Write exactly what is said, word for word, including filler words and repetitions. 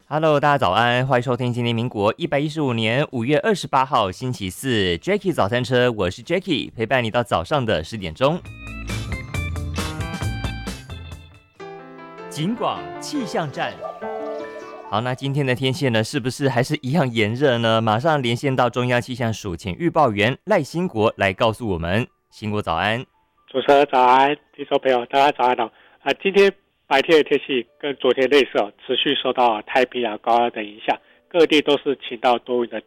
Hello，大家早安，欢迎收听今年民国一百一十五年五月二十八号星期四 Jackie 早餐车，我是 Jackie， 陪伴你到早上的十点钟。警广气象站，好，那今天的天气呢，是不是还是一样炎热呢？马上连线到中央气象署前预报员赖兴国来告诉我们。兴国早安。 主持人早安，听众朋友大家早安哦。啊，今天白天的天气跟昨天类似哦，持续受到太平洋高压的影响，各地都是晴到多云的